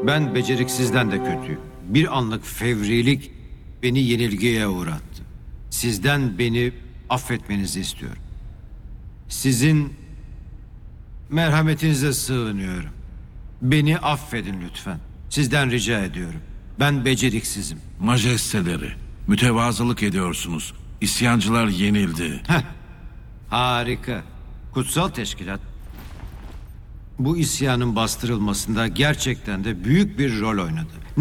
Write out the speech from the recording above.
Ben beceriksizden de kötüyüm. Bir anlık fevrilik beni yenilgiye uğrattı. Sizden beni affetmenizi istiyorum. Sizin merhametinize sığınıyorum. Beni affedin lütfen. Sizden rica ediyorum. Ben beceriksizim. Majesteleri, mütevazılık ediyorsunuz. İsyancılar yenildi. Harika. Kutsal teşkilat bu isyanın bastırılmasında gerçekten de büyük bir rol oynadı.